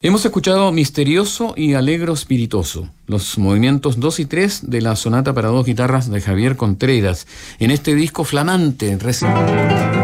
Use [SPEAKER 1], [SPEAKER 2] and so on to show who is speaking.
[SPEAKER 1] Hemos escuchado Misterioso y Alegro Espiritoso, los movimientos 2 y 3 de la sonata para dos guitarras de Javier Contreras, en este disco flamante recién